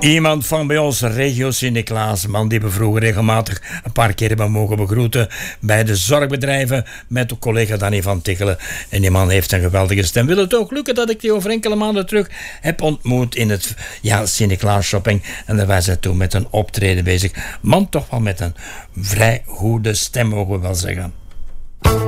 Iemand van bij ons, regio Sint-Niklaas, man die we vroeger regelmatig een paar keer hebben mogen begroeten bij de zorgbedrijven met de collega Danny van Tichelen. En die man heeft een geweldige stem. Wil het ook lukken dat ik die over enkele maanden terug heb ontmoet in het Sint-Niklaas shopping. En daar was hij toen met een optreden bezig. Man toch wel met een vrij goede stem, mogen we wel zeggen.